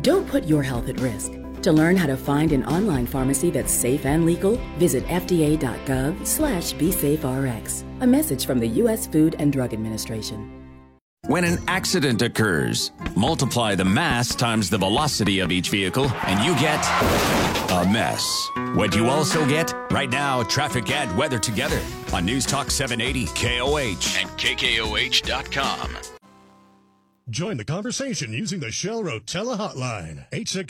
Don't put your health at risk. To learn how to find an online pharmacy that's safe and legal, visit fda.gov/BeSafeRx. A message from the U.S. Food and Drug Administration. When an accident occurs, multiply the mass times the velocity of each vehicle, and you get a mess. What you also get? Right now, traffic and weather together on News Talk 780 KOH and KKOH.com. Join the conversation using the Shell Rotella hotline,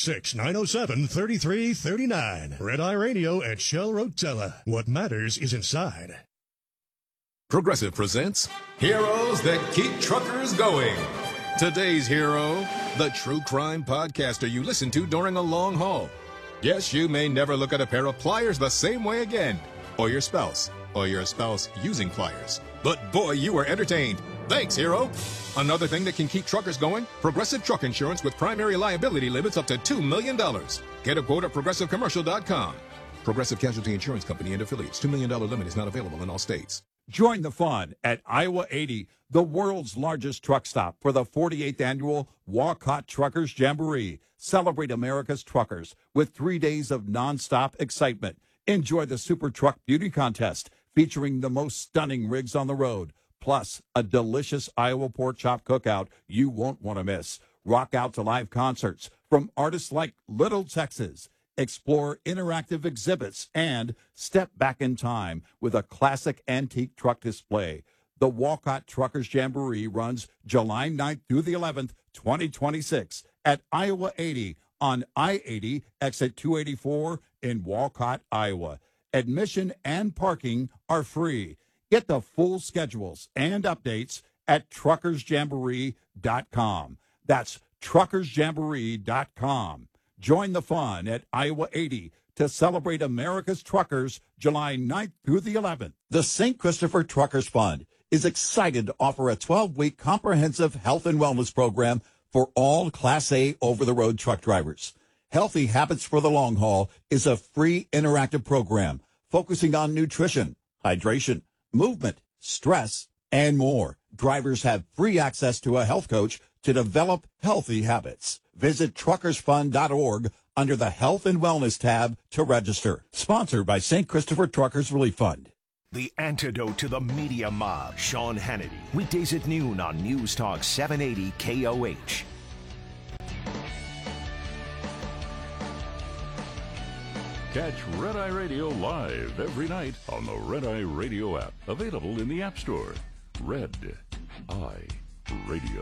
866-907-3339. Red Eye Radio at Shell Rotella. What matters is inside. Progressive presents Heroes That Keep Truckers Going. Today's hero, the true crime podcaster you listen to during a long haul. Yes, you may never look at a pair of pliers the same way again, or your spouse using pliers. But boy, you were entertained. Thanks, hero. Another thing that can keep truckers going, Progressive Truck Insurance with primary liability limits up to $2 million. Get a quote at progressivecommercial.com. Progressive Casualty Insurance Company and affiliates. $2 million limit is not available in all states. Join the fun at Iowa 80, the world's largest truck stop, for the 48th annual Walcott Truckers Jamboree. Celebrate America's truckers with 3 days of nonstop excitement. Enjoy the Super Truck Beauty Contest featuring the most stunning rigs on the road, plus a delicious Iowa pork chop cookout you won't want to miss. Rock out to live concerts from artists like Little Texas. Explore interactive exhibits and step back in time with a classic antique truck display. The Walcott Truckers Jamboree runs July 9th through the 11th, 2026 at Iowa 80 on I-80 exit 284 in Walcott, Iowa. Admission and parking are free. Get the full schedules and updates at truckersjamboree.com. That's truckersjamboree.com. Join the fun at Iowa 80 to celebrate America's truckers July 9th through the 11th. The St. Christopher Truckers Fund is excited to offer a 12-week comprehensive health and wellness program for all Class A over-the-road truck drivers. Healthy Habits for the Long Haul is a free interactive program focusing on nutrition, hydration, movement, stress, and more. Drivers have free access to a health coach to develop healthy habits. Visit truckersfund.org under the Health and Wellness tab to register. Sponsored by St. Christopher Truckers Relief Fund. The antidote to the media mob, Sean Hannity. Weekdays at noon on News Talk 780 KOH. Catch Red Eye Radio live every night on the Red Eye Radio app. Available in the App Store. Red Eye Radio.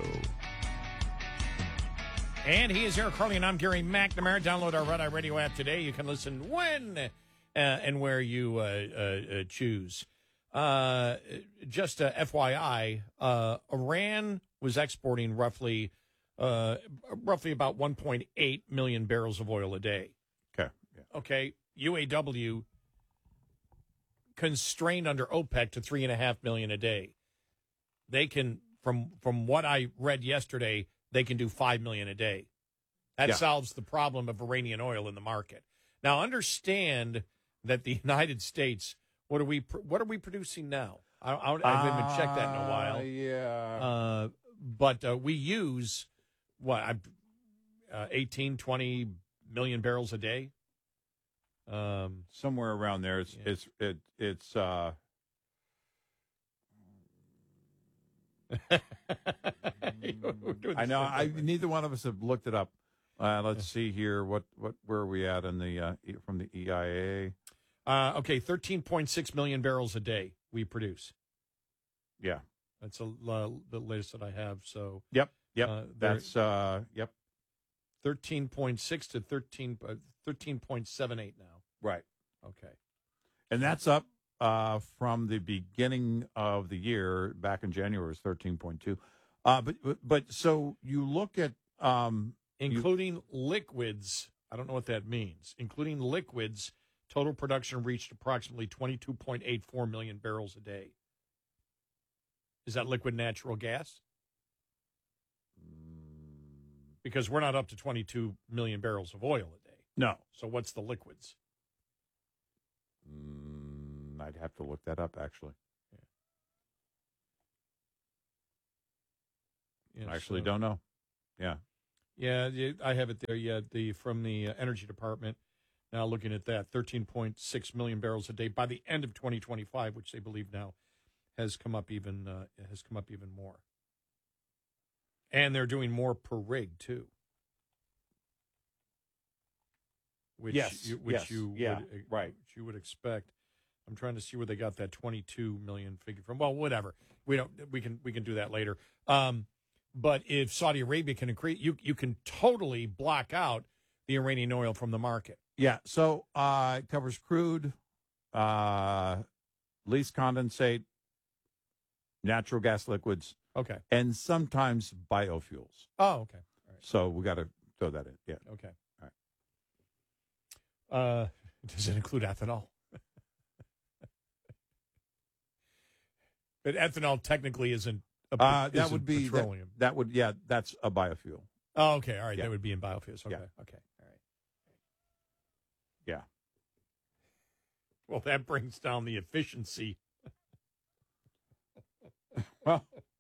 And he is Eric Carly, and I'm Gary McNamara. Download our Red Eye Radio app today. You can listen when and where you choose. Just FYI, Iran was exporting roughly about 1.8 million barrels of oil a day. Okay. Yeah. Okay. UAW constrained under OPEC to 3.5 million a day. They can, from what I read yesterday, they can do 5 million a day. That solves the problem of Iranian oil in the market. Now, understand that the United States, what are we producing now? I haven't checked that in a while. Yeah. But we use 18, 20 million barrels a day. Somewhere around there. It's I know. Neither one of us have looked it up. Let's see here. Where are we at in the from the EIA? Okay, 13.6 million barrels a day we produce. Yeah, that's the latest that I have. So yep. That's 13.6 to 13.78 now. Right. Okay, and that's up from the beginning of the year. Back in January, it was 13.2. But so you look at including liquids. I don't know what that means. Including liquids, total production reached approximately 22.84 million barrels a day. Is that liquid natural gas? Because we're not up to 22 million barrels of oil a day. No. So what's the liquids? I'd have to look that up, actually. Yeah, I actually don't know. Yeah. Yeah, I have it there. Yeah, from the Energy Department. Now looking at that, 13.6 million barrels a day by the end of 2025, which they believe now has come up even more. And they're doing more per rig too. Which you would expect. I'm trying to see where they got that 22 million figure from. Well, whatever. We can do that later. But if Saudi Arabia can increase, you can totally block out the Iranian oil from the market. Yeah. So it covers crude, least condensate, natural gas liquids. Okay. And sometimes biofuels. Oh, okay. All right. So we got to throw that in. Yeah. Okay. All right. Does it include ethanol? But ethanol technically isn't that would be petroleum. That's a biofuel. Oh, okay. All right. Yeah. That would be in biofuels. Okay. Yeah. Okay. All right. Yeah. Well, that brings down the efficiency. Well,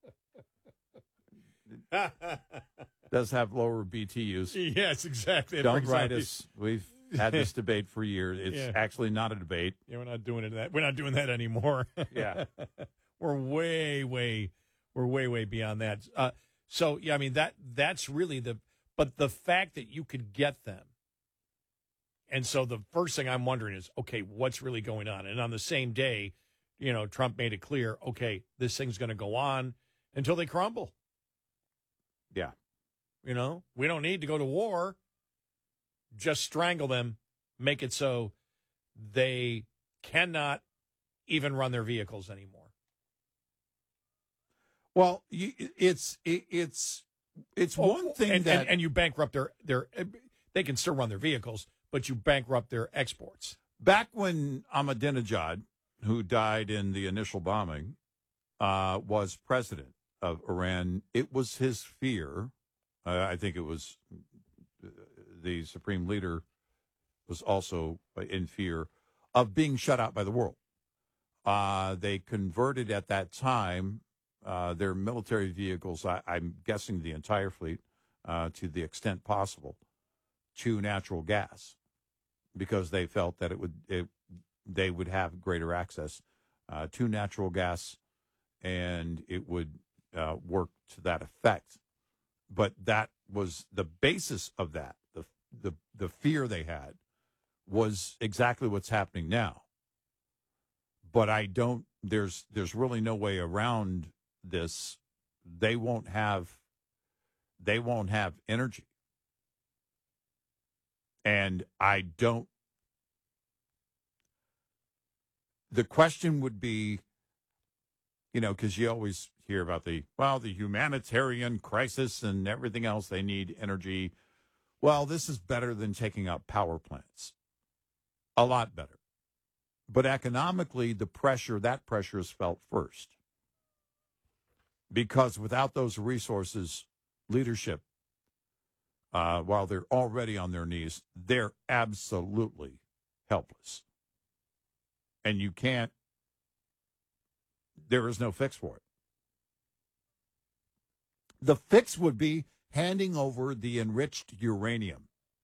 does have lower BTUs. Yes, exactly. Don't write us. We've had this debate for years. It's actually not a debate. Yeah, we're not doing it. We're not doing that anymore. Yeah, we're way beyond that. So yeah, I mean that's really but the fact that you could get them, and so the first thing I'm wondering is, okay, what's really going on? And on the same day, Trump made it clear, okay, this thing's going to go on until they crumble. Yeah. We don't need to go to war. Just strangle them, make it so they cannot even run their vehicles anymore. Well, it's one thing and you bankrupt their they can still run their vehicles, but you bankrupt their exports. Back when Ahmadinejad, who died in the initial bombing, was president of Iran, it was his fear. I think it was the supreme leader was also in fear of being shut out by the world. They converted at that time their military vehicles, I'm guessing the entire fleet, to the extent possible, to natural gas, because they felt that they would have greater access to natural gas, and it would work to that effect. But that was the basis of that. The fear they had was exactly what's happening now. But there's really no way around this. They won't have energy. And the question would be, because you always hear about the humanitarian crisis and everything else, they need energy. Well, this is better than taking out power plants. A lot better. But economically, that pressure is felt first. Because without those resources, leadership, while they're already on their knees, they're absolutely helpless. And there is no fix for it. The fix would be handing over the enriched uranium.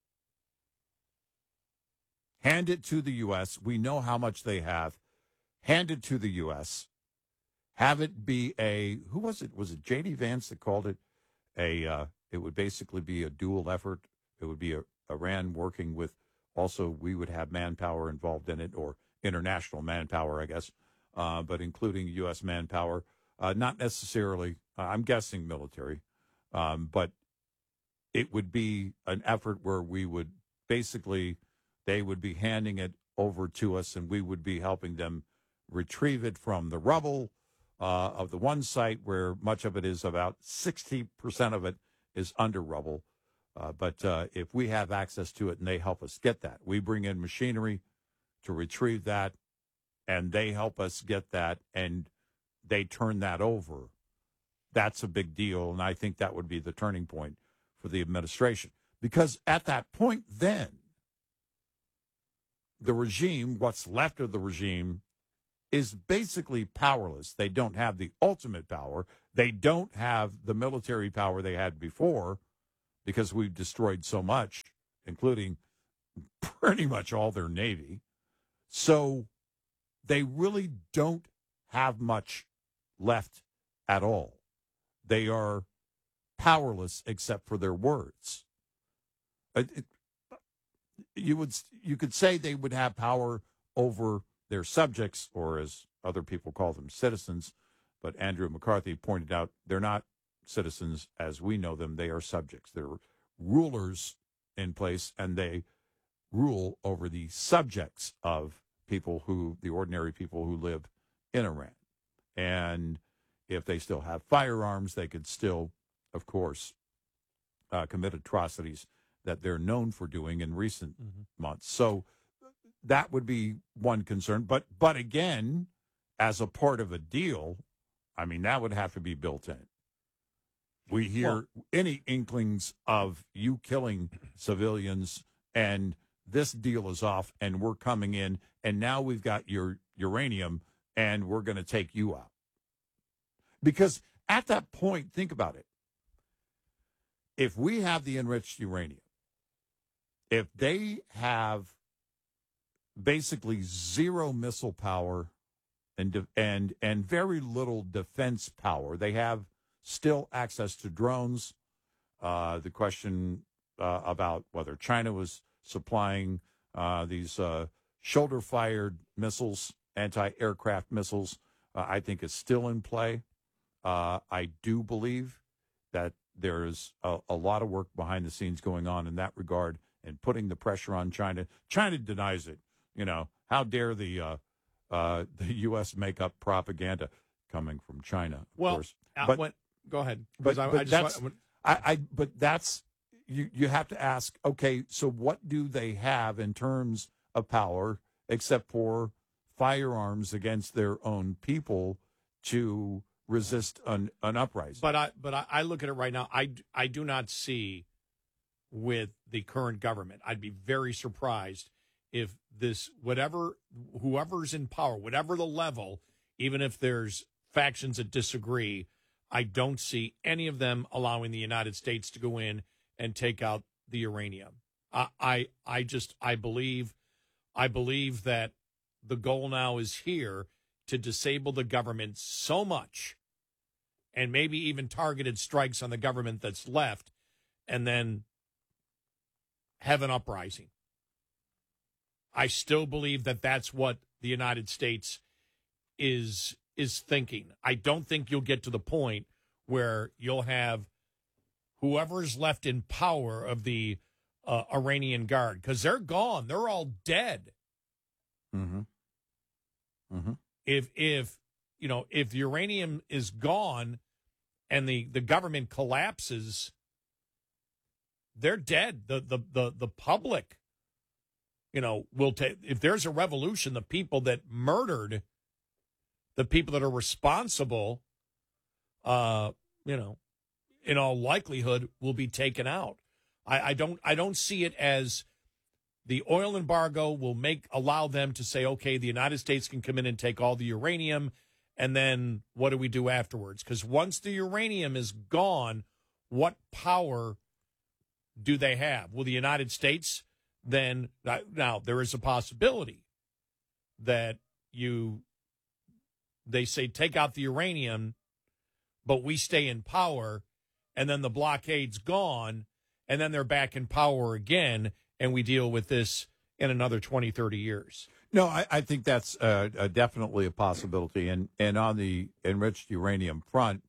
Hand it to the U.S. We know how much they have. Hand it to the U.S. Have it be who was it? Was it J.D. Vance that called it it would basically be a dual effort. It would be Iran working with, also we would have manpower involved in it, or international manpower, I guess, but including U.S. manpower. Not necessarily, I'm guessing military, but it would be an effort where we would basically, they would be handing it over to us, and we would be helping them retrieve it from the rubble of the one site, where much of it is, about 60% of it is under rubble. But if we have access to it and they help us get that, we bring in machinery to retrieve that, and they help us get that, and they turn that over. That's a big deal, and I think that would be the turning point for the administration. Because at that point then, the regime, what's left of the regime, is basically powerless. They don't have the ultimate power. They don't have the military power they had before, because we've destroyed so much, including pretty much all their Navy. So they really don't have much left at all. They are powerless except for their words. You could say they would have power over their subjects, or as other people call them, citizens. But Andrew McCarthy pointed out they're not citizens as we know them. They are subjects. They're rulers in place, and they rule over the subjects of the ordinary people who live in Iran. And if they still have firearms, they could still, of course, commit atrocities that they're known for doing in recent months. So that would be one concern. But again, as a part of a deal, I mean, that would have to be built in. We hear any inklings of you killing civilians and this deal is off and we're coming in and now we've got your uranium and we're going to take you out. Because at that point, think about it. If we have the enriched uranium, if they have basically zero missile power and very little defense power, they have still access to drones. The question about whether China was supplying these shoulder-fired missiles, anti-aircraft missiles, I think is still in play. I do believe that there is a lot of work behind the scenes going on in that regard and putting the pressure on China. China denies it. You know, how dare the U.S. make up propaganda coming from China, of course. But, go ahead. But that's you have to ask, okay, so what do they have in terms of power except for firearms against their own people to resist an uprising? But I look at it right now. I do not see with the current government. I'd be very surprised if whoever's in power, whatever the level, even if there's factions that disagree, I don't see any of them allowing the United States to go in and take out the uranium. I believe that the goal now is here to disable the government so much, and maybe even targeted strikes on the government that's left, and then have an uprising. I still believe that that's what the United States is thinking. I don't think you'll get to the point where you'll have whoever's left in power of the Iranian Guard, because they're gone. They're all dead. Mm-hmm. Mm-hmm. If the uranium is gone and the government collapses, they're dead. The public, will take. If there's a revolution, the people that murdered the people that are responsible, in all likelihood, will be taken out. I don't see it as the oil embargo will allow them to say, okay, the United States can come in and take all the uranium, and then what do we do afterwards? Because once the uranium is gone, what power do they have? Will the United States then, now there is a possibility that they say take out the uranium, but we stay in power, and then the blockade's gone, and then they're back in power again, and we deal with this in another 20, 30 years. No, I think that's definitely a possibility. And on the enriched uranium front,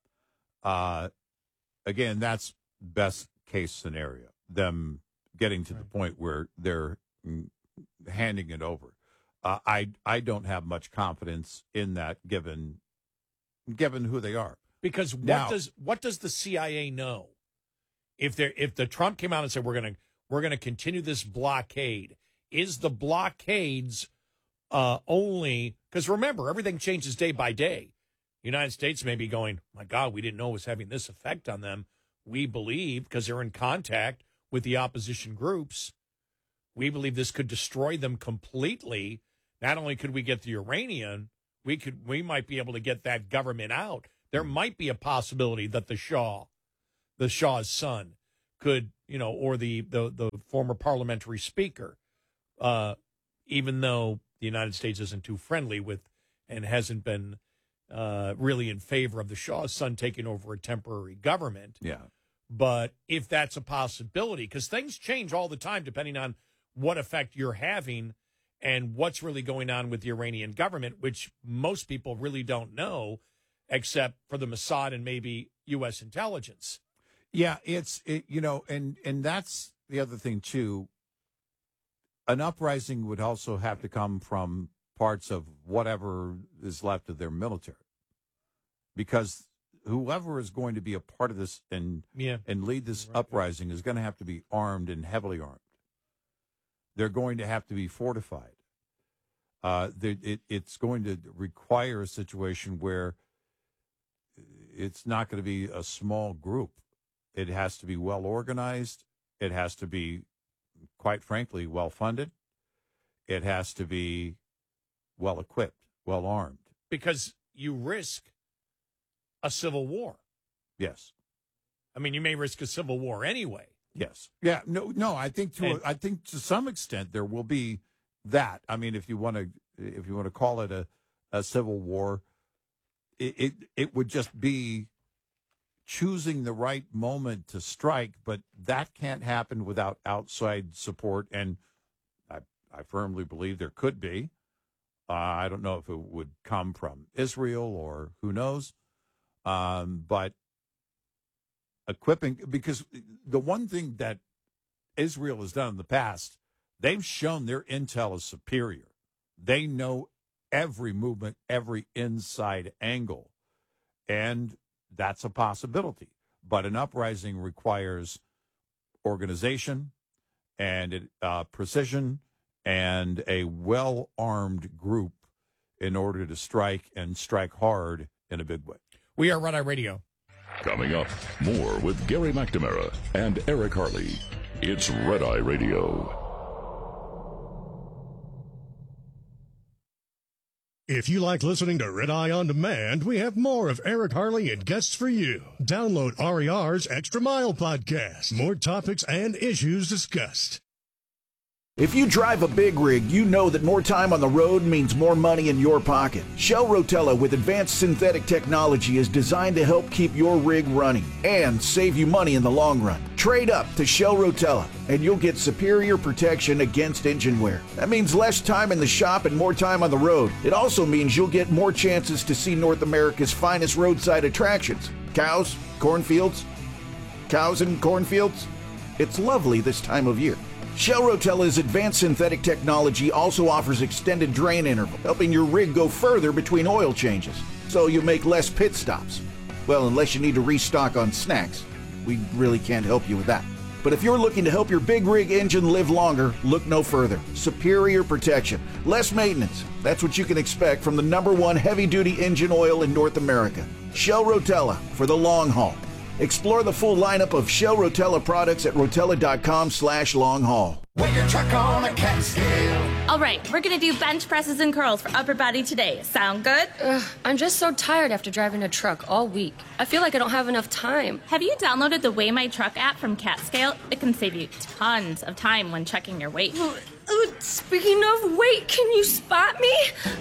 again, that's best case scenario, them getting to the point where they're handing it over. I don't have much confidence in that given who they are. Because what does the CIA know? If the Trump came out and said we're going to continue this blockade, is the blockades only because remember everything changes day by day. The United States may be going, my God, we didn't know it was having this effect on them. We believe because they're in contact with the opposition groups, we believe this could destroy them completely. Not only could we get the uranium, we might be able to get that government out. There might be a possibility that the Shah's son could, or the former parliamentary speaker, even though the United States isn't too friendly with and hasn't been really in favor of the Shah's son taking over a temporary government. Yeah. But if that's a possibility, because things change all the time depending on what effect you're having and what's really going on with the Iranian government, which most people really don't know, except for the Mossad and maybe U.S. intelligence. Yeah, and that's the other thing, too. An uprising would also have to come from parts of whatever is left of their military, because whoever is going to be a part of this and lead this uprising is going to have to be armed and heavily armed. They're going to have to be fortified. It's going to require a situation where it's not going to be a small group. It has to be well organized. It has to be, quite frankly, well funded. It has to be well equipped, well armed. Because you risk a civil war. Yes. I mean, you may risk a civil war anyway. Yes. Yeah. No. I think to some extent there will be that. I mean, if you want to call it a civil war, it would just be choosing the right moment to strike, but that can't happen without outside support. And I firmly believe there could be. I don't know if it would come from Israel or who knows. But equipping, because the one thing that Israel has done in the past, they've shown their intel is superior. They know every movement, every inside angle, and that's a possibility. But an uprising requires organization and precision and a well-armed group in order to strike and strike hard in a big way. We are Red Eye Radio. Coming up, more with Gary McNamara and Eric Harley. It's Red Eye Radio. If you like listening to Red Eye On Demand, we have more of Eric Harley and guests for you. Download RER's Extra Mile podcast. More topics and issues discussed. If you drive a big rig, you know that more time on the road means more money in your pocket. Shell Rotella with advanced synthetic technology is designed to help keep your rig running and save you money in the long run. Trade up to Shell Rotella and you'll get superior protection against engine wear. That means less time in the shop and more time on the road. It also means you'll get more chances to see North America's finest roadside attractions. Cows, cornfields, cows and cornfields. It's lovely this time of year. Shell Rotella's advanced synthetic technology also offers extended drain interval, helping your rig go further between oil changes, so you make less pit stops. Well, unless you need to restock on snacks. We really can't help you with that. But if you're looking to help your big rig engine live longer, look no further. Superior protection, less maintenance. That's what you can expect from the #1 heavy-duty engine oil in North America. Shell Rotella for the long haul. Explore the full lineup of Shell Rotella products at rotella.com/long haul. Weigh your truck on a cat scale. All right, we're going to do bench presses and curls for upper body today. Sound good? I'm just so tired after driving a truck all week. I feel like I don't have enough time. Have you downloaded the Weigh My Truck app from CatScale? It can save you tons of time when checking your weight. Speaking of weight, can you spot me?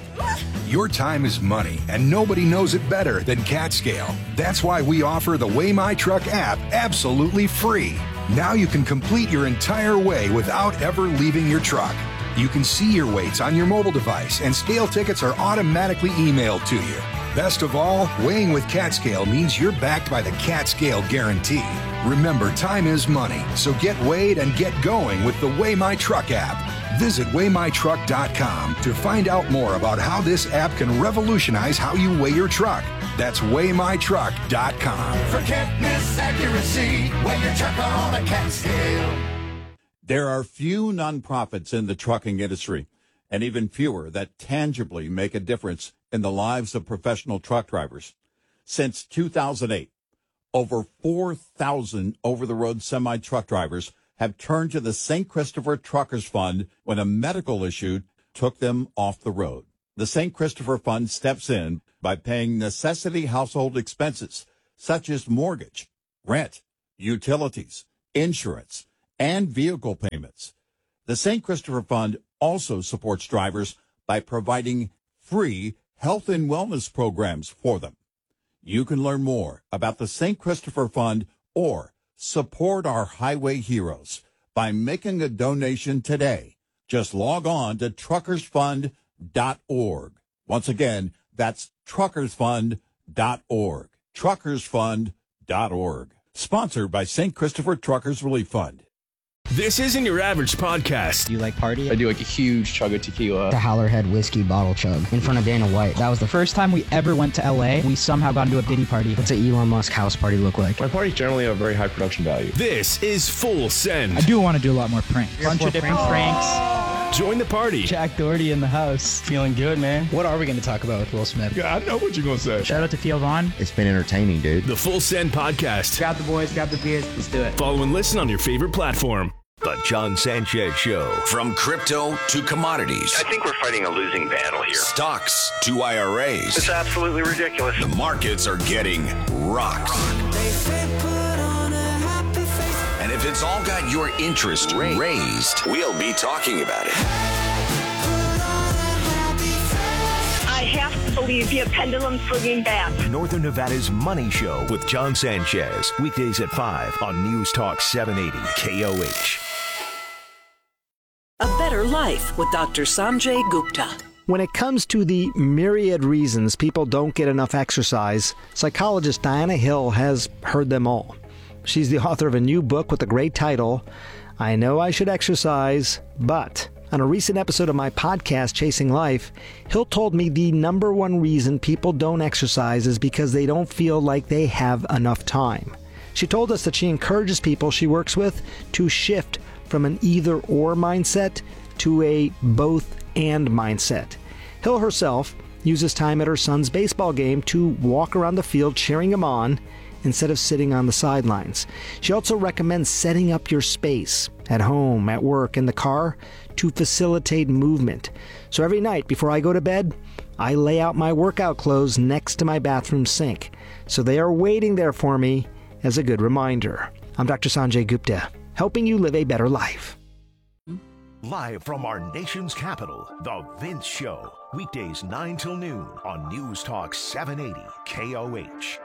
Your time is money, and nobody knows it better than CatScale. That's why we offer the Weigh My Truck app absolutely free. Now you can complete your entire weigh without ever leaving your truck. You can see your weights on your mobile device, and scale tickets are automatically emailed to you. Best of all, weighing with CatScale means you're backed by the CatScale guarantee. Remember, time is money, so get weighed and get going with the Weigh My Truck app. Visit WeighMyTruck.com to find out more about how this app can revolutionize how you weigh your truck. That's WeighMyTruck.com. Forget accuracy. Weigh your truck on a cat scale. There are few nonprofits in the trucking industry, and even fewer that tangibly make a difference in the lives of professional truck drivers. Since 2008, over 4,000 over-the-road semi-truck drivers have turned to the St. Christopher Truckers Fund when a medical issue took them off the road. The St. Christopher Fund steps in by paying necessity household expenses, such as mortgage, rent, utilities, insurance, and vehicle payments. The St. Christopher Fund also supports drivers by providing free health and wellness programs for them. You can learn more about the St. Christopher Fund or support our highway heroes by making a donation today. Just log on to truckersfund.org. Once again, that's truckersfund.org. Truckersfund.org. Sponsored by St. Christopher Truckers Relief Fund. This isn't your average podcast. Do you like party? I do like a huge chug of tequila. The Howlerhead whiskey bottle chug in front of Dana White. That was the first time we ever went to LA. We somehow got into a Diddy party. What's an Elon Musk house party look like? My parties generally have very high production value. This is Full Send. I do want to do a lot more pranks. Bunch of different pranks. Join the party. Jack Doherty in the house. Feeling good, man. What are we going to talk about with Will Smith? Yeah, I know what you're going to say. Shout out to Theo Vaughn. It's been entertaining, dude. The Full Send podcast. Grab the boys, grab the beers. Let's do it. Follow and listen on your favorite platform. The John Sanchez Show. From crypto to commodities. I think we're fighting a losing battle here. Stocks to IRAs. It's absolutely ridiculous. The markets are getting rocked. And if it's all got your interest raised, we'll be talking about it. I have to believe your pendulum swinging back. Northern Nevada's Money Show with John Sanchez. Weekdays at 5 on News Talk 780 KOH. A Better Life with Dr. Sanjay Gupta. When it comes to the myriad reasons people don't get enough exercise, psychologist Diana Hill has heard them all. She's the author of a new book with a great title, I Know I Should Exercise, But... On a recent episode of my podcast, Chasing Life, Hill told me the number one reason people don't exercise is because they don't feel like they have enough time. She told us that she encourages people she works with to shift from an either-or mindset to a both-and mindset. Hill herself uses time at her son's baseball game to walk around the field cheering him on instead of sitting on the sidelines. She also recommends setting up your space at home, at work, in the car to facilitate movement. So every night before I go to bed, I lay out my workout clothes next to my bathroom sink. So they are waiting there for me as a good reminder. I'm Dr. Sanjay Gupta, helping you live a better life. Live from our nation's capital, The Vince Show. Weekdays 9 till noon on News Talk 780 KOH.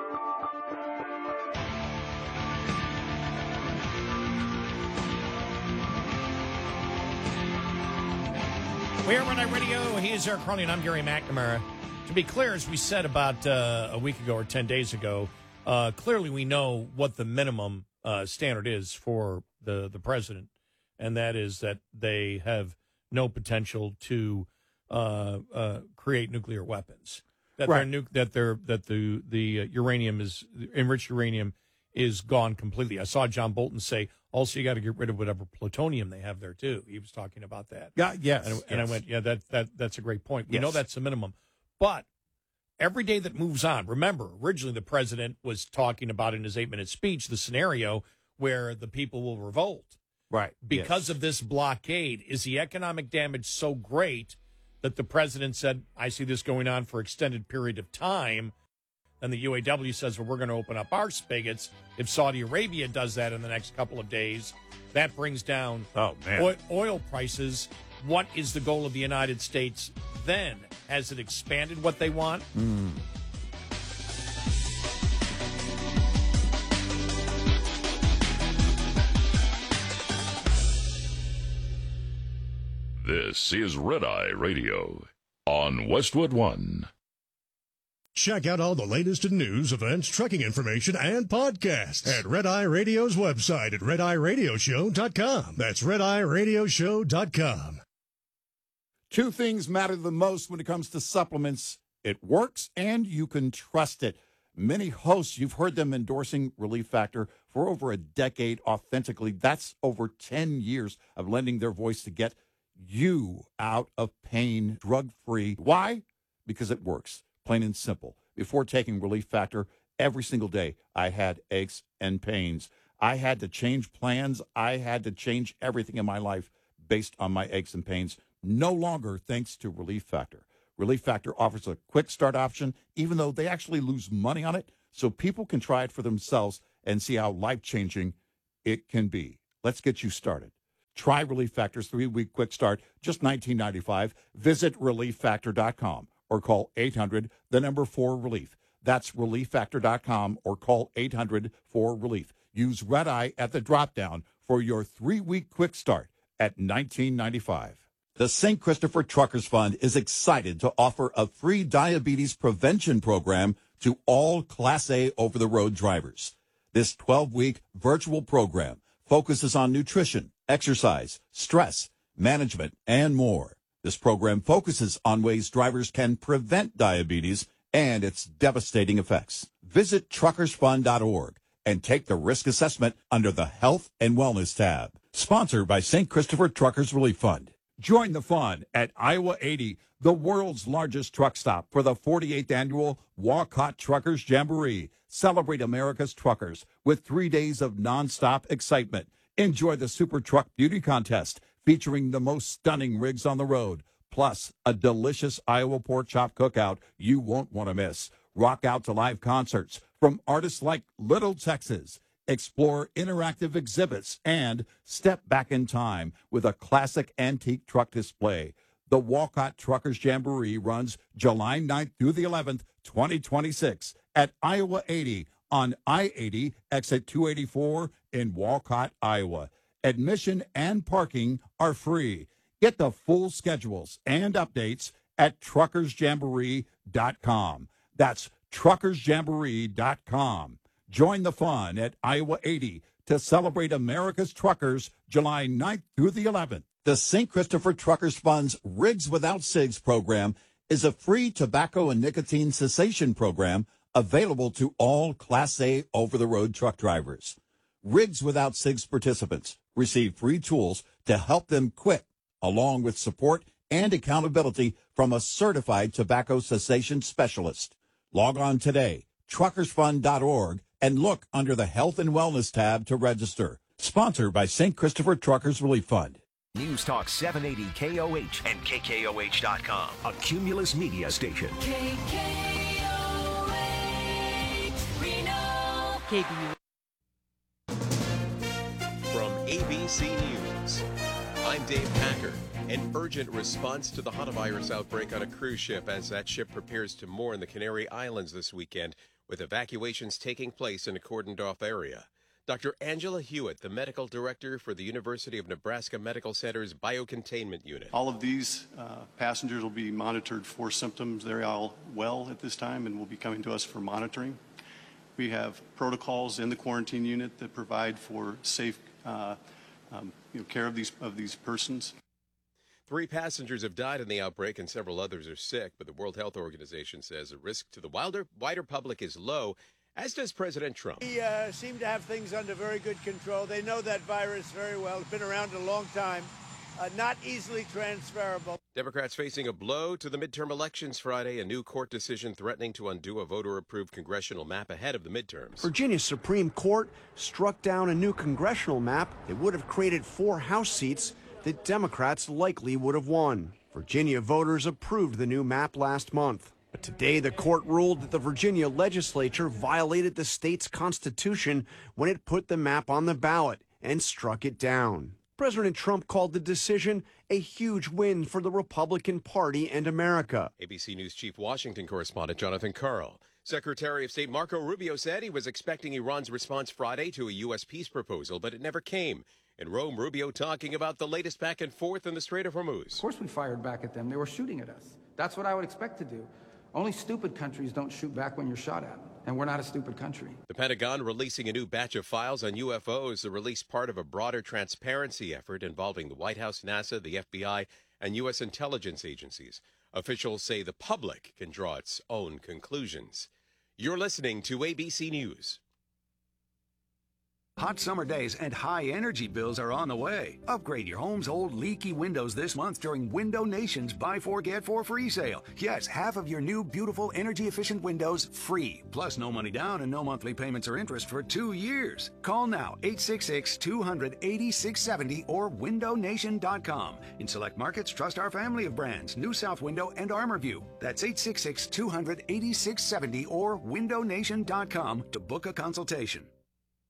We are Red Eye Radio. He is Eric Harley, and I'm Gary McNamara. To be clear, as we said about a week ago or 10 days ago, clearly we know what the minimum standard is for the president, and that is that they have no potential to create nuclear weapons. That right. the uranium is enriched uranium is gone completely. I saw John Bolton say, also, you got to get rid of whatever plutonium they have there, too. He was talking about that. Yeah, yes. And I went, yeah, that's a great point. We Yes. know that's the minimum. But every day that moves on, remember, originally the president was talking about in his 8-minute speech the scenario where the people will revolt. Right. Because of this blockade, is the economic damage so great that the president said, I see this going on for extended period of time? And the UAW says, well, we're going to open up our spigots. If Saudi Arabia does that in the next couple of days, that brings down oil prices. What is the goal of the United States then? Has it expanded what they want? This is Red Eye Radio on Westwood One. Check out all the latest in news, events, trucking information, and podcasts at Red Eye Radio's website at RedEyeRadioshow.com. That's RedEyeRadioshow.com. Two things matter the most when it comes to supplements. It works, and you can trust it. Many hosts, you've heard them endorsing Relief Factor for over a decade authentically. That's over 10 years of lending their voice to get you out of pain drug-free. Why? Because it works. Plain and simple. Before taking Relief Factor, every single day I had aches and pains. I had to change plans. I had to change everything in my life based on my aches and pains. No longer thanks to Relief Factor. Relief Factor offers a quick start option, even though they actually lose money on it, so people can try it for themselves and see how life-changing it can be. Let's get you started. Try Relief Factor's 3-week quick start, just $19.95. Visit ReliefFactor.com or call 800-4-RELIEF. That's ReliefFactor.com or call 800-4-RELIEF. Use Red Eye at the drop-down for your 3-week quick start at $19.95. The St. Christopher Truckers Fund is excited to offer a free diabetes prevention program to all Class A over-the-road drivers. This 12-week virtual program focuses on nutrition, exercise, stress, management, and more. This program focuses on ways drivers can prevent diabetes and its devastating effects. Visit truckersfund.org and take the risk assessment under the Health and Wellness tab. Sponsored by St. Christopher Truckers Relief Fund. Join the fun at Iowa 80, the world's largest truck stop, for the 48th annual Walcott Truckers Jamboree. Celebrate America's truckers with 3 days of nonstop excitement. Enjoy the Super Truck Beauty Contest featuring the most stunning rigs on the road, plus a delicious Iowa pork chop cookout you won't want to miss. Rock out to live concerts from artists like Little Texas. Explore interactive exhibits and step back in time with a classic antique truck display. The Walcott Truckers Jamboree runs July 9th through the 11th, 2026 at Iowa 80 on I-80 exit 284 in Walcott, Iowa. Admission and parking are free. Get the full schedules and updates at truckersjamboree.com. That's truckersjamboree.com. Join the fun at Iowa 80 to celebrate America's truckers July 9th through the 11th. The St. Christopher Truckers Fund's Rigs Without Cigs program is a free tobacco and nicotine cessation program available to all Class A over-the-road truck drivers. Rigs Without Cigs participants receive free tools to help them quit, along with support and accountability from a certified tobacco cessation specialist. Log on today, truckersfund.org, and look under the Health and Wellness tab to register. Sponsored by St. Christopher Truckers Relief Fund. News Talk 780 KOH and KKOH.com, a Cumulus media station. KKOH, Reno. KBU. From ABC News, I'm Dave Packer. An urgent response to the hantavirus outbreak on a cruise ship as that ship prepares to moor in the Canary Islands this weekend, with evacuations taking place in a cordoned-off area. Dr. Angela Hewitt, the medical director for the University of Nebraska Medical Center's Biocontainment Unit. All of these passengers will be monitored for symptoms. They're all well at this time and will be coming to us for monitoring. We have protocols in the quarantine unit that provide for safe care of these persons. 3 passengers have died in the outbreak and several others are sick, but the World Health Organization says the risk to the wider public is low, as does President Trump. They seem to have things under very good control. They know that virus very well. It's been around a long time, not easily transferable. Democrats facing a blow to the midterm elections Friday, a new court decision threatening to undo a voter-approved congressional map ahead of the midterms. Virginia's Supreme Court struck down a new congressional map that would have created 4 House seats that Democrats likely would have won. Virginia voters approved the new map last month. But today, the court ruled that the Virginia legislature violated the state's constitution when it put the map on the ballot and struck it down. President Trump called the decision a huge win for the Republican Party and America. ABC News Chief Washington correspondent Jonathan Karl. Secretary of State Marco Rubio said he was expecting Iran's response Friday to a U.S. peace proposal, but it never came. In Rome, Rubio talking about the latest back and forth in the Strait of Hormuz. Of course we fired back at them. They were shooting at us. That's what I would expect to do. Only stupid countries don't shoot back when you're shot at, and we're not a stupid country. The Pentagon releasing a new batch of files on UFOs, the release part of a broader transparency effort involving the White House, NASA, the FBI, and U.S. intelligence agencies. Officials say the public can draw its own conclusions. You're listening to ABC News. Hot summer days and high energy bills are on the way. Upgrade your home's old leaky windows this month during Window Nation's Buy 4 Get 4 free sale. Yes, half of your new beautiful energy efficient windows free. Plus no money down and no monthly payments or interest for 2 years. Call now 866-200-8670 or windownation.com. In select markets, trust our family of brands, New South Window and ArmorView. That's 866-200-8670 or windownation.com to book a consultation.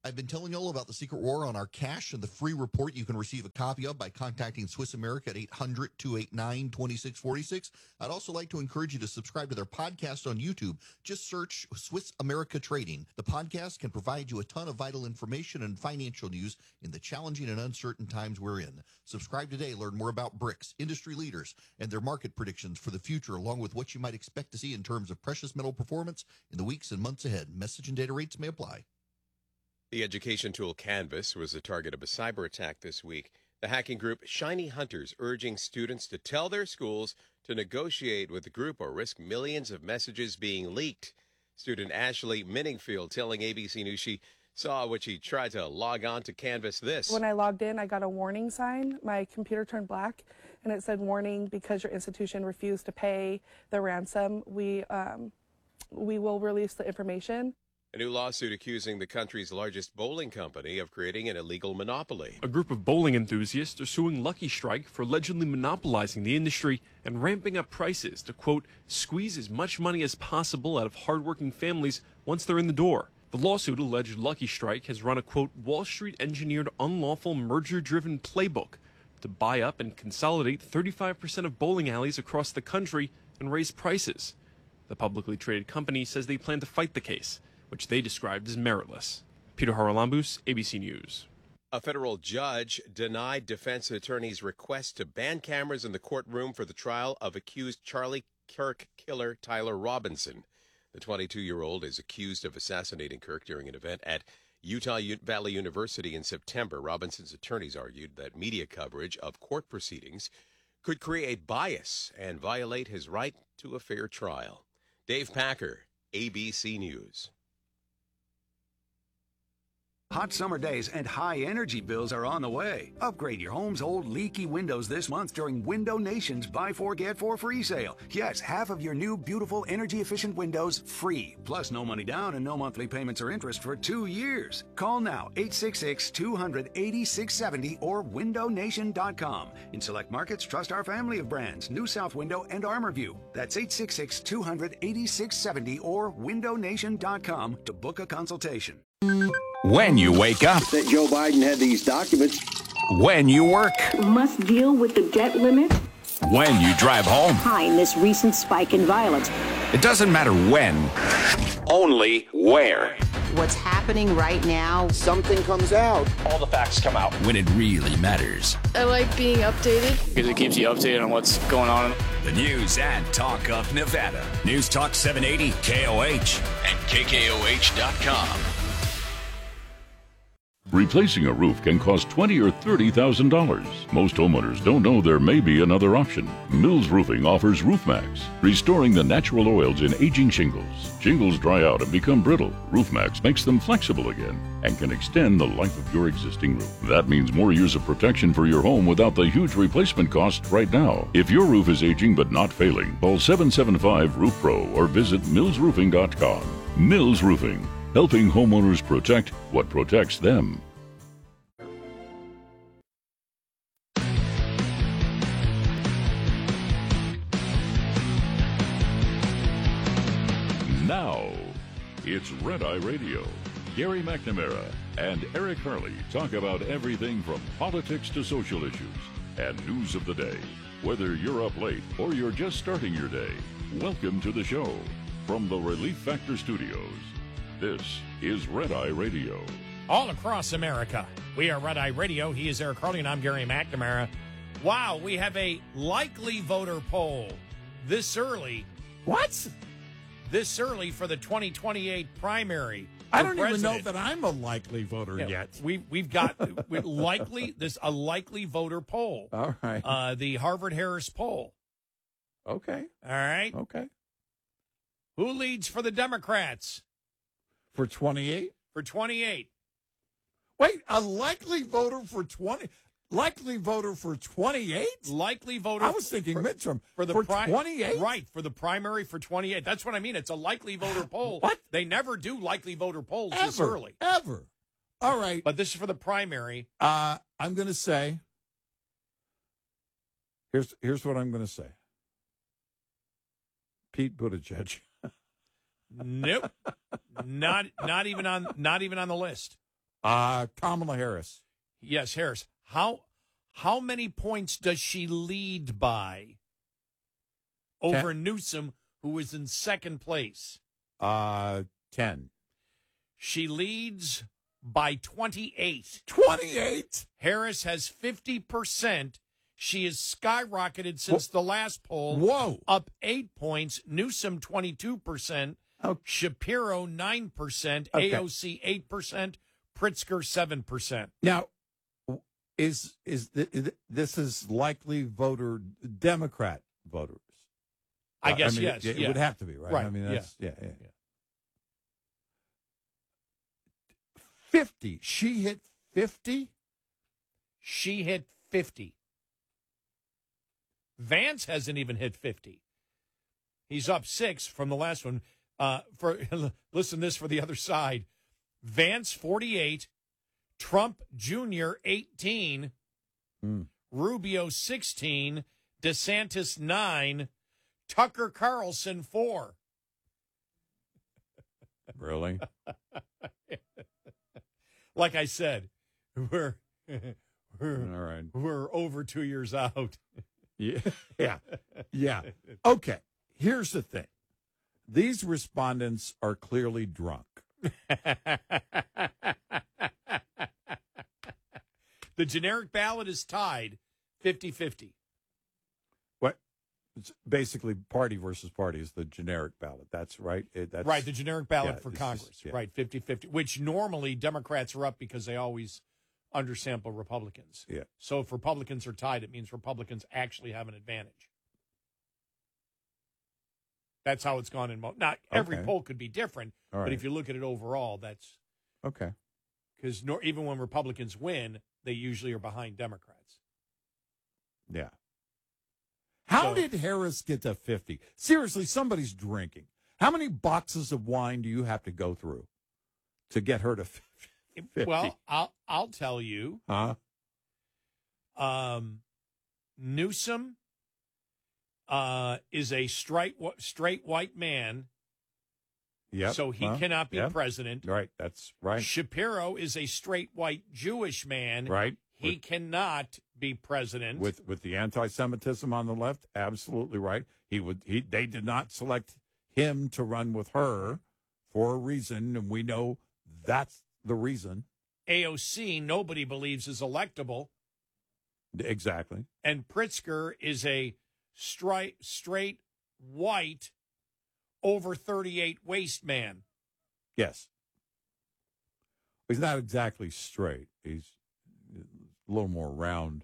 I've been telling you all about the Secret War on our cash and the free report you can receive a copy of by contacting Swiss America at 800-289-2646. I'd also like to encourage you to subscribe to their podcast on YouTube. Just search Swiss America Trading. The podcast can provide you a ton of vital information and financial news in the challenging and uncertain times we're in. Subscribe today. Learn more about BRICS, industry leaders, and their market predictions for the future, along with what you might expect to see in terms of precious metal performance in the weeks and months ahead. Message and data rates may apply. The education tool Canvas was the target of a cyber attack this week. The hacking group Shiny Hunters urging students to tell their schools to negotiate with the group or risk millions of messages being leaked. Student Ashley Minningfield telling ABC News she saw when she tried to log on to Canvas this. When I logged in, I got a warning sign. My computer turned black, and it said, "Warning, because your institution refused to pay the ransom, we will release the information." A new lawsuit accusing the country's largest bowling company of creating an illegal monopoly. A group of bowling enthusiasts are suing Lucky Strike for allegedly monopolizing the industry and ramping up prices to, quote, squeeze as much money as possible out of hardworking families once they're in the door. The lawsuit alleged Lucky Strike has run a, quote, Wall Street engineered unlawful merger-driven playbook to buy up and consolidate 35% of bowling alleys across the country and raise prices. The publicly traded company says they plan to fight the case, which they described as meritless. Peter Haralambous, ABC News. A federal judge denied defense attorneys' request to ban cameras in the courtroom for the trial of accused Charlie Kirk killer Tyler Robinson. The 22-year-old is accused of assassinating Kirk during an event at Utah Valley University in September. Robinson's attorneys argued that media coverage of court proceedings could create bias and violate his right to a fair trial. Dave Packer, ABC News. Hot summer days and high energy bills are on the way. Upgrade your home's old leaky windows this month during Window Nation's Buy 4 Get 4 free sale. Yes, half of your new beautiful energy efficient windows free. Plus no money down and no monthly payments or interest for 2 years. Call now 866-200-8670 or windownation.com. In select markets, trust our family of brands, New South Window and ArmorView. That's 866-200-8670 or windownation.com to book a consultation. When you wake up. That Joe Biden had these documents. When you work. Must deal with the debt limit. When you drive home. Behind this recent spike in violence. It doesn't matter when, only where. What's happening right now, something comes out. All the facts come out. When it really matters. I like being updated. Because it keeps you updated on what's going on. The news and talk of Nevada. News Talk 780 KOH and KKOH.com. Replacing a roof can cost $20,000 or $30,000. Most homeowners don't know there may be another option. Mills Roofing offers RoofMax, restoring the natural oils in aging shingles. Shingles dry out and become brittle. RoofMax makes them flexible again and can extend the life of your existing roof. That means more years of protection for your home without the huge replacement cost right now. If your roof is aging but not failing, call 775-ROOF-PRO or visit millsroofing.com. Mills Roofing, helping homeowners protect what protects them. Now, it's Red Eye Radio. Gary McNamara and Eric Harley talk about everything from politics to social issues and news of the day. Whether you're up late or you're just starting your day, welcome to the show. From the Relief Factor Studios, this is Red Eye Radio. All across America, we are Red Eye Radio. He is Eric Harley, and I'm Gary McNamara. Wow, we have a likely voter poll this early. What? This early for the 2028 primary. I don't even know that I'm a likely voter yet. We've got a likely voter poll. All right. The Harvard Harris poll. Okay. All right. Okay. Who leads for the Democrats? For 28? For 28. Wait, a likely voter for 20? Likely voter for 28? Likely voter. I was thinking midterm. For 28? Right, for the primary for 28. That's what I mean. It's a likely voter poll. What? They never do likely voter polls Ever, this early. Ever. All right. But this is for the primary. I'm going to say, here's what I'm going to say. Pete Buttigieg. Nope. Not even on the list. Kamala Harris. Yes, Harris. How many points does she lead by over Newsom, who was in second place? 10. She leads by 28. 28? Harris has 50%. She has skyrocketed since the last poll. Whoa. Up 8 points. Newsom, 22%. Shapiro, 9%. Okay. AOC, 8%. Pritzker, 7%. Now, this is likely Democrat voters? I guess, mean, yes. It would have to be, right? Right. I mean, that's, yeah. 50. She hit 50? She hit 50. Vance hasn't even hit 50. He's up 6 from the last one. Listen to this for the other side. Vance, 48. Trump Jr., 18. Rubio, 16. DeSantis, 9. Tucker Carlson, 4. Really? Like I said, we're all right. We're over 2 years out. Yeah. Okay. Here's the thing. These respondents are clearly drunk. The generic ballot is tied 50-50. What? It's basically party versus party is the generic ballot. That's right. That's right, the generic ballot for this Congress. is, Right, 50-50, which normally Democrats are up because they always undersample Republicans. Yeah. So if Republicans are tied, it means Republicans actually have an advantage. That's how it's gone in most. Not every poll could be different, but if you look at it overall, that's okay. Because even when Republicans win, they usually are behind Democrats. Yeah. How did Harris get to 50? Seriously, somebody's drinking. How many boxes of wine do you have to go through to get her to 50? Well, I'll tell you. Huh? Newsom is a straight white man. Yep. So he cannot be president. Right. That's right. Shapiro is a straight white Jewish man. Right. He cannot be president. With the anti-Semitism on the left, absolutely right. They did not select him to run with her for a reason, and we know that's the reason. AOC, nobody believes is electable. Exactly. And Pritzker is a straight white over 38 waist man. Yes. He's not exactly straight. He's a little more round.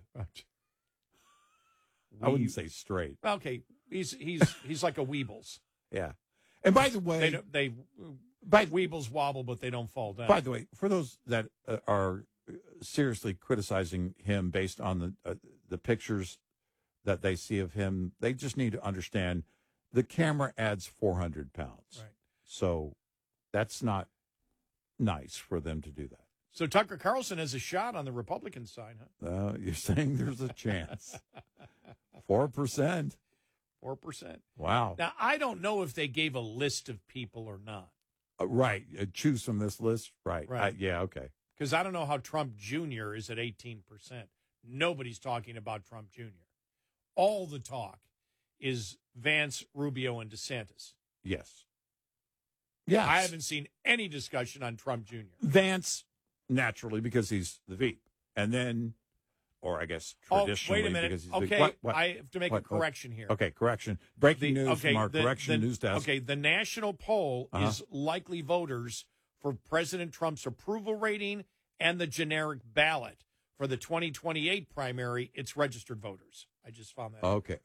I wouldn't say straight. Okay, he's like a Weebles. Yeah. And by the way, Weebles wobble, but they don't fall down. By the way, for those that are seriously criticizing him based on the pictures that they see of him, they just need to understand the camera adds 400 pounds. Right. So that's not nice for them to do that. So Tucker Carlson has a shot on the Republican side, huh? You're saying there's a chance. 4%. 4%. Wow. Now, I don't know if they gave a list of people or not. Right. Choose from this list. Right. Right. Yeah, okay. Because I don't know how Trump Jr. is at 18%. Nobody's talking about Trump Jr. All the talk is Vance, Rubio, and DeSantis. Yes. Yes. I haven't seen any discussion on Trump Jr. Vance, naturally, because he's the VP. And then, or I guess traditionally. Wait a minute. Because he's okay, what? I have to make a correction here. Okay, correction. Breaking news from our correction news desk. Okay, the national poll is likely voters for President Trump's approval rating and the generic ballot. For the 2028 primary, it's registered voters. I just found that. Okay.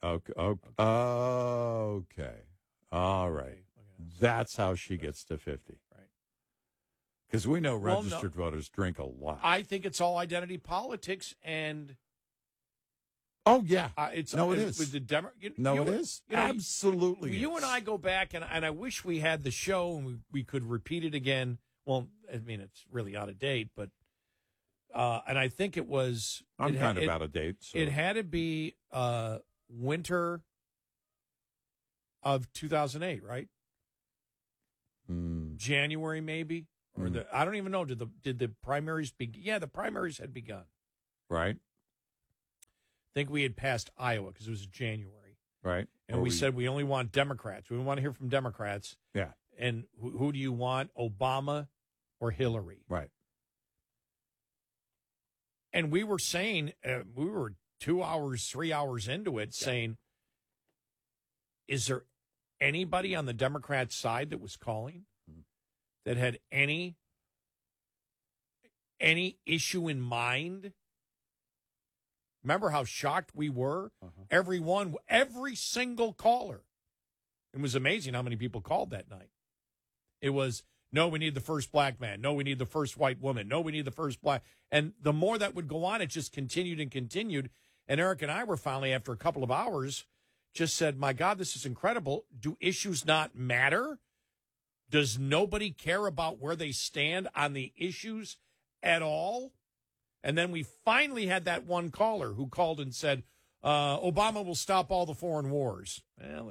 All right. That's how she gets to 50. Right. Because we know registered voters drink a lot. I think it's all identity politics and. Oh, yeah. It is. It is. Absolutely. You and I go back, and I wish we had the show and we could repeat it again. Well, I mean, it's really out of date, but. And I think it was. I'm kind of out of date. So. It had to be winter of 2008, right? January, maybe. Or I don't even know. Did the primaries begin? Yeah, the primaries had begun. Right. I think we had passed Iowa because it was January. Right. And we said we only want Democrats. We want to hear from Democrats. Yeah. And who do you want, Obama or Hillary? Right. And we were saying, we were 2 hours, 3 hours into it, saying, is there anybody on the Democrat side that was calling that had any issue in mind? Remember how shocked we were? Every single caller. It was amazing how many people called that night. It was, no, we need the first black man. No, we need the first white woman. No, we need the first black. And the more that would go on, it just continued and continued. And Eric and I were finally, after a couple of hours, just said, my God, this is incredible. Do issues not matter? Does nobody care about where they stand on the issues at all? And then we finally had that one caller who called and said, Obama will stop all the foreign wars. Well,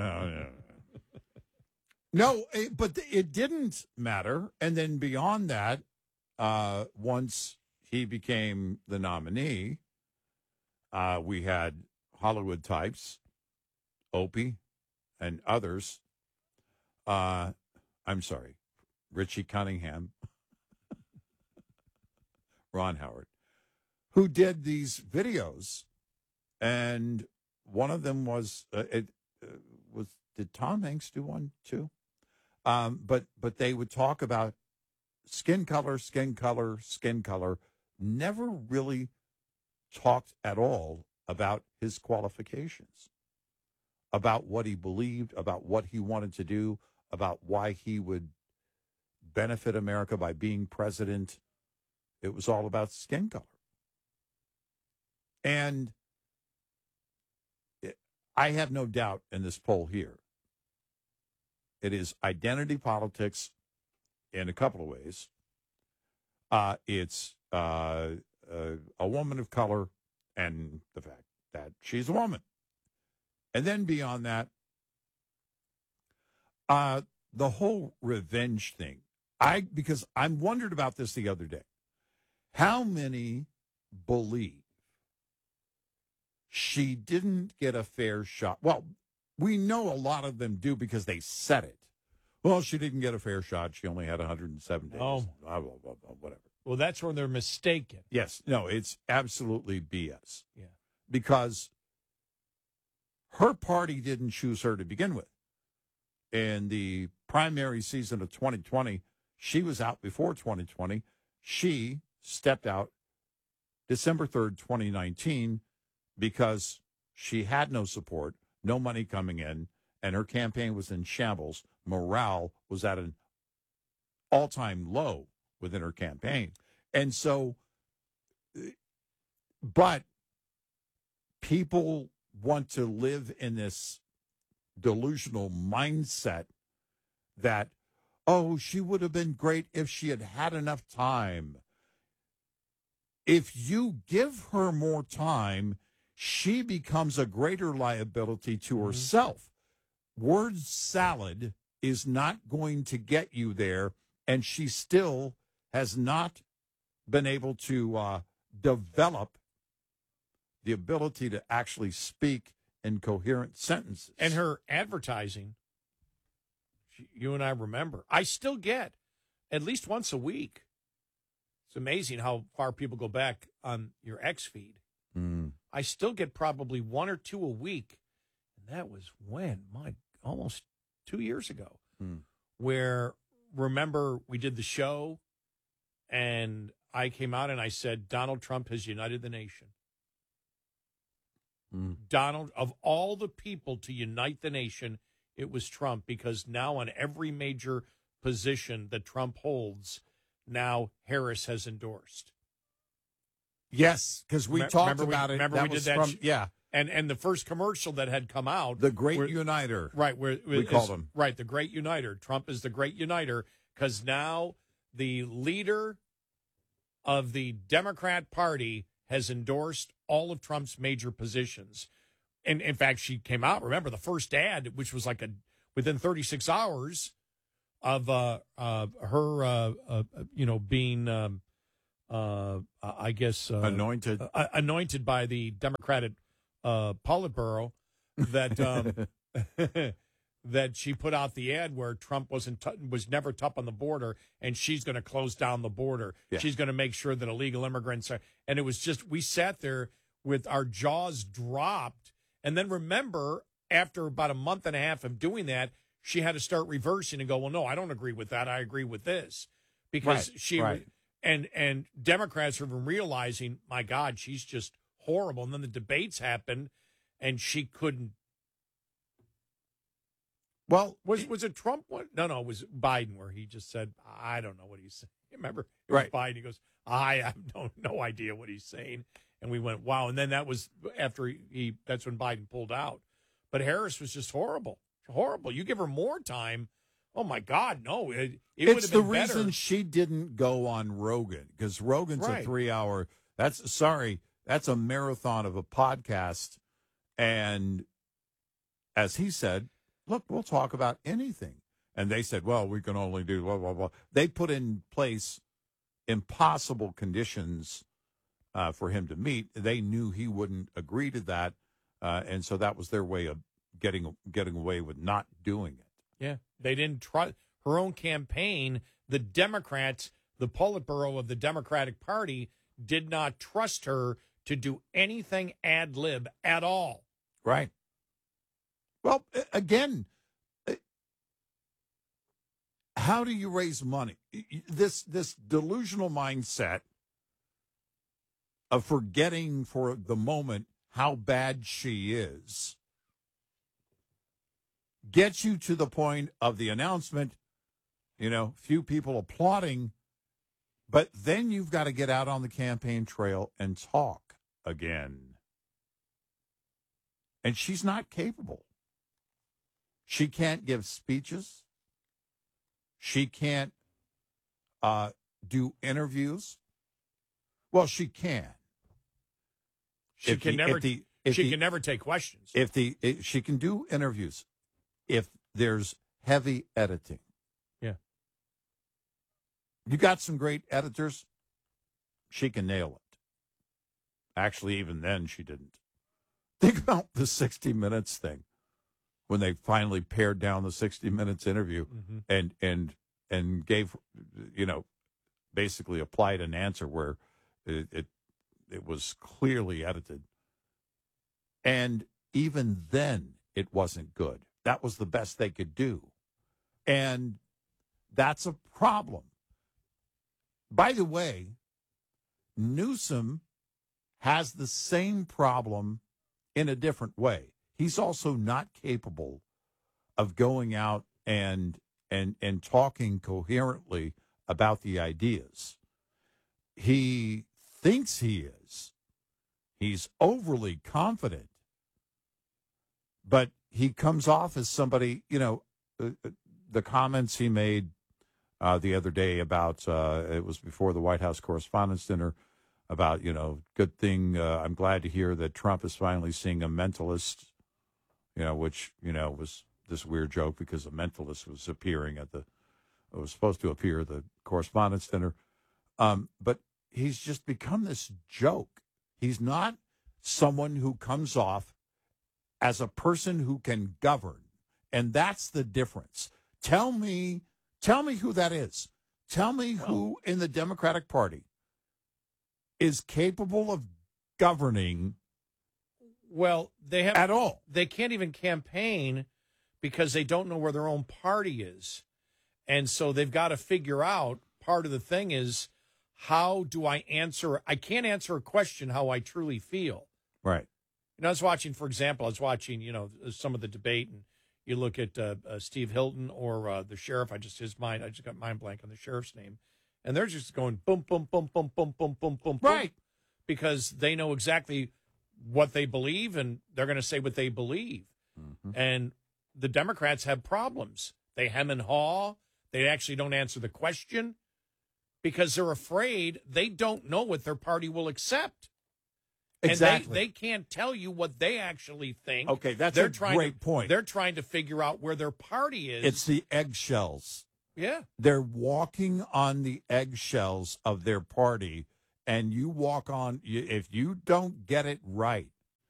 no, but it didn't matter. And then beyond that, once he became the nominee, we had Hollywood types, Opie, and others. I'm sorry, Richie Cunningham, Ron Howard, who did these videos, and one of them was did Tom Hanks do one too? But they would talk about skin color, never really talked at all about his qualifications, about what he believed, about what he wanted to do, about why he would benefit America by being president. It was all about skin color. And I have no doubt in this poll here, it is identity politics in a couple of ways. It's a woman of color and the fact that she's a woman. And then beyond that, the whole revenge thing. Because I wondered about this the other day. How many believe she didn't get a fair shot? Well, we know a lot of them do because they said it. Well, she didn't get a fair shot. She only had 107 days. Oh. Blah, blah, blah, blah, whatever. Well, that's where they're mistaken. Yes. No, it's absolutely BS. Yeah. Because her party didn't choose her to begin with. In the primary season of 2020, she was out before 2020. She stepped out December 3rd, 2019, because she had no support, no money coming in, and her campaign was in shambles. Morale was at an all-time low within her campaign. And so, but people want to live in this delusional mindset that, oh, she would have been great if she had had enough time. If you give her more time, she becomes a greater liability to herself. Word salad is not going to get you there, and she still has not been able to develop the ability to actually speak in coherent sentences. And her advertising, you and I remember, I still get at least once a week. It's amazing how far people go back on your X feed. I still get probably one or two a week. And that was when? Almost 2 years ago. Where, remember, we did the show, and I came out and I said, Donald Trump has united the nation. Donald, of all the people to unite the nation, it was Trump, because now on every major position that Trump holds, now Harris has endorsed. Yes, because we talked about it. Remember we did that? Yeah. And the first commercial that had come out. The Great Uniter. Right. We called him. Right, the Great Uniter. Trump is the Great Uniter, because now the leader of the Democrat Party has endorsed all of Trump's major positions. And in fact, she came out, remember, the first ad, which was like within 36 hours, of her, being, I guess, anointed by the Democratic Politburo, that that she put out the ad where Trump was never tough on the border, and she's going to close down the border. Yeah. She's going to make sure that illegal immigrants are. And it was just, we sat there with our jaws dropped. And then remember, after about a month and a half of doing that, she had to start reversing and go, well, no, I don't agree with that. I agree with this. Because and Democrats have been realizing, my God, she's just horrible. And then the debates happened, and she couldn't. Well, was it Trump? No, it was Biden, where he just said, I don't know what he's saying. Remember? It was Biden. He goes, I have no idea what he's saying. And we went, wow. And then that was after that's when Biden pulled out. But Harris was just horrible. Horrible. You give her more time. Oh, my God, no. It would have been better. It's the reason she didn't go on Rogan, because Rogan's a 3-hour. That's a marathon of a podcast. And as he said, look, we'll talk about anything. And they said, well, we can only do blah, blah, blah. They put in place impossible conditions for him to meet. They knew he wouldn't agree to that. And so that was their way of getting away with not doing it. Yeah. They didn't trust her own campaign. The Democrats, the Politburo of the Democratic Party, did not trust her to do anything ad lib at all. Right. Well, again, how do you raise money? This delusional mindset of forgetting for the moment how bad she is gets you to the point of the announcement, few people applauding, but then you've got to get out on the campaign trail and talk again. And she's not capable. She can't give speeches. She can't do interviews. Well, she can. She can never take questions. She can do interviews if there's heavy editing. Yeah. You got some great editors, she can nail it. Actually, even then, she didn't. Think about the 60 Minutes thing. When they finally pared down the 60 Minutes interview and gave, basically applied an answer where it was clearly edited. And even then, it wasn't good. That was the best they could do. And that's a problem. By the way, Newsom has the same problem in a different way. He's also not capable of going out and talking coherently about the ideas. He thinks he is. He's overly confident. But he comes off as somebody, the comments he made the other day about, it was before the White House Correspondents' Dinner, about, good thing, I'm glad to hear that Trump is finally seeing a mentalist, which, was this weird joke because a mentalist was appearing was supposed to appear at the Correspondents' Dinner. But he's just become this joke. He's not someone who comes off as a person who can govern. And that's the difference. Tell me who that is. Tell me who in the Democratic Party is capable of governing. Well, they have at all. They can't even campaign because they don't know where their own party is. And so they've got to figure out, part of the thing is, how do I answer? I can't answer a question how I truly feel. Right. I was watching, for example, some of the debate, and you look at Steve Hilton or the sheriff. I just got mind blank on the sheriff's name. And they're just going boom, boom, boom, boom, boom, boom, boom, boom, right. Because they know exactly what they believe, and they're going to say what they believe. Mm-hmm. And the Democrats have problems. They hem and haw. They actually don't answer the question because they're afraid they don't know what their party will accept. Exactly. And they can't tell you what they actually think. Okay, that's a great point. They're trying to figure out where their party is. It's the eggshells. Yeah. They're walking on the eggshells of their party, and you walk on, if you don't get it right,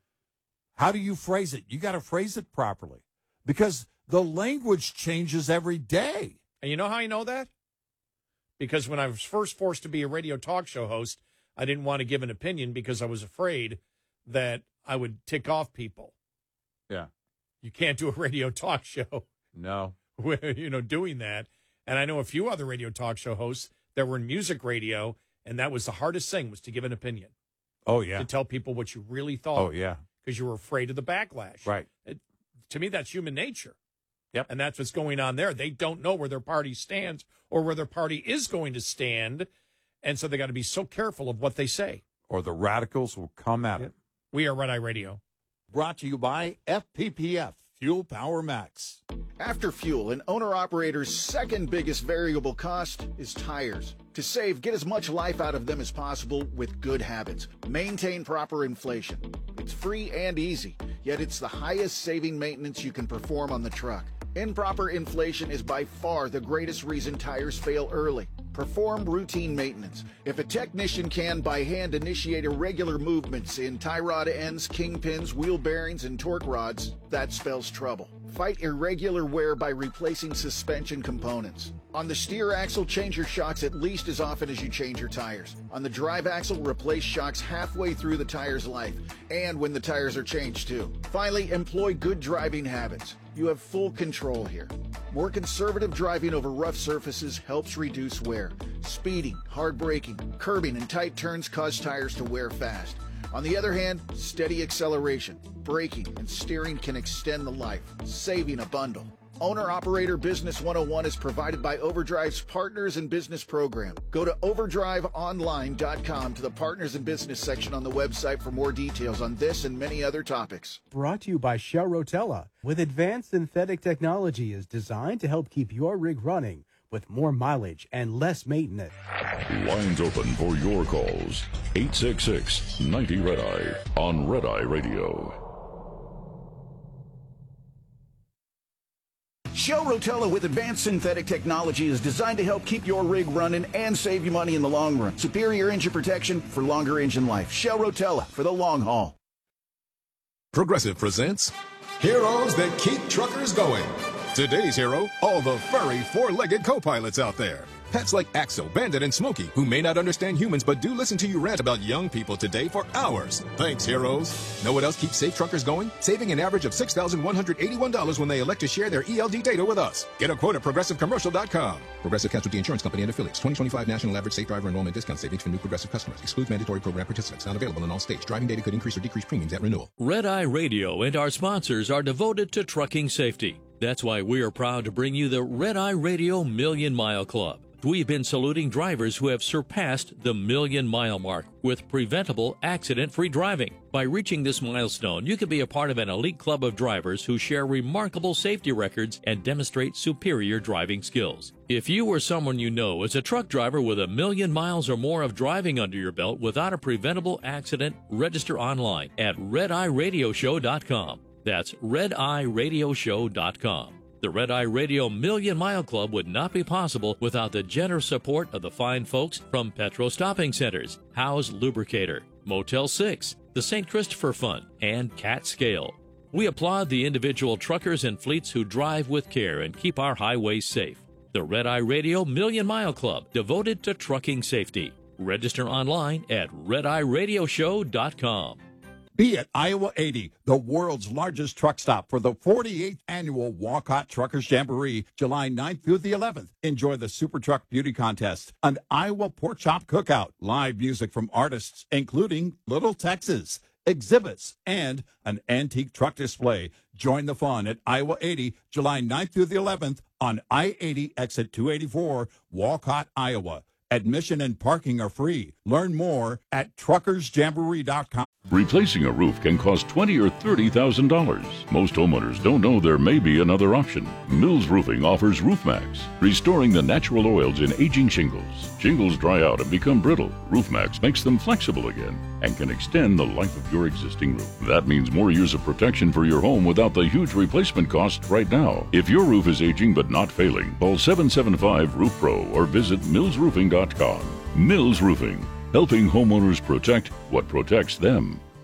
how do you phrase it? You got to phrase it properly because the language changes every day. And you know how I know that? Because when I was first forced to be a radio talk show host, I didn't want to give an opinion because I was afraid that I would tick off people. Yeah. You can't do a radio talk show. No. Doing that. And I know a few other radio talk show hosts that were in music radio, and that was the hardest thing, was to give an opinion. Oh, yeah. To tell people what you really thought. Oh, yeah. Because you were afraid of the backlash. Right. To me, that's human nature. Yep. And that's what's going on there. They don't know where their party stands or where their party is going to stand. And so they got to be so careful of what they say. Or the radicals will come at it. We are Red Eye Radio. Brought to you by FPPF, Fuel Power Max. After fuel, an owner-operator's second biggest variable cost is tires. To save, get as much life out of them as possible with good habits. Maintain proper inflation. It's free and easy, yet it's the highest saving maintenance you can perform on the truck. Improper inflation is by far the greatest reason tires fail early. Perform routine maintenance. If a technician can by hand initiate irregular movements in tie rod ends, kingpins, wheel bearings, and torque rods, that spells trouble. Fight irregular wear by replacing suspension components. On the steer axle, change your shocks at least as often as you change your tires. On the drive axle, replace shocks halfway through the tire's life, and when the tires are changed too. Finally, employ good driving habits. You have full control here. More conservative driving over rough surfaces helps reduce wear. Speeding, hard braking, curbing, and tight turns cause tires to wear fast. On the other hand, steady acceleration, braking, and steering can extend the life, saving a bundle. Owner-Operator Business 101 is provided by Overdrive's Partners in Business program. Go to overdriveonline.com to the Partners in Business section on the website for more details on this and many other topics. Brought to you by Shell Rotella. With advanced synthetic technology is designed to help keep your rig running with more mileage and less maintenance. Lines open for your calls. 866-90-RED-EYE on Red Eye Radio. Shell Rotella with advanced synthetic technology is designed to help keep your rig running and save you money in the long run. Superior engine protection for longer engine life. Shell Rotella for the long haul. Progressive presents Heroes That Keep Truckers Going. Today's hero, all the furry four-legged co-pilots out there. Pets like Axel, Bandit, and Smokey, who may not understand humans but do listen to you rant about young people today for hours. Thanks, heroes. Know what else keeps safe truckers going? Saving an average of $6,181 when they elect to share their ELD data with us. Get a quote at ProgressiveCommercial.com. Progressive Casualty Insurance Company and Affiliates. 2025 National Average Safe Driver Enrollment Discount Savings for new Progressive customers. Excludes mandatory program participants. Not available in all states. Driving data could increase or decrease premiums at renewal. Red Eye Radio and our sponsors are devoted to trucking safety. That's why we are proud to bring you the Red Eye Radio Million Mile Club. We've been saluting drivers who have surpassed the million-mile mark with preventable, accident-free driving. By reaching this milestone, you can be a part of an elite club of drivers who share remarkable safety records and demonstrate superior driving skills. If you or someone you know is a truck driver with 1 million miles or more of driving under your belt without a preventable accident, register online at RedEyeRadioshow.com. That's RedEyeRadioshow.com. The Red Eye Radio Million Mile Club would not be possible without the generous support of the fine folks from Petro Stopping Centers, Howe's Lubricator, Motel 6, the St. Christopher Fund, and Cat Scale. We applaud the individual truckers and fleets who drive with care and keep our highways safe. The Red Eye Radio Million Mile Club, devoted to trucking safety. Register online at RedEyeRadioshow.com. Be at Iowa 80, the world's largest truck stop for the 48th annual Walcott Truckers Jamboree, July 9th through the 11th. Enjoy the Super Truck Beauty Contest, an Iowa pork chop cookout, live music from artists, including Little Texas, exhibits, and an antique truck display. Join the fun at Iowa 80, July 9th through the 11th on I-80 exit 284, Walcott, Iowa. Admission and parking are free. Learn more at truckersjamboree.com. Replacing a roof can cost $20,000 or $30,000. Most homeowners don't know there may be another option. Mills Roofing offers RoofMax, restoring the natural oils in aging shingles. Shingles dry out and become brittle. RoofMax makes them flexible again and can extend the life of your existing roof. That means more years of protection for your home without the huge replacement cost right now. If your roof is aging but not failing, call 775-ROOF-PRO or visit millsroofing.com. Mills Roofing, helping homeowners protect what protects them.